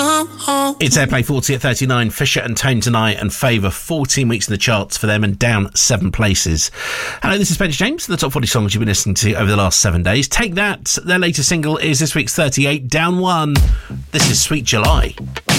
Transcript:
It's Airplay 40 at 39. Fisher and Tone Tonight and Favour, 14 weeks in the charts for them and down 7 places. Hello, this is Benji James, the top 40 songs you've been listening to over the last 7 days. Take That, their latest single is this week's 38, down 1. This is Sweet July.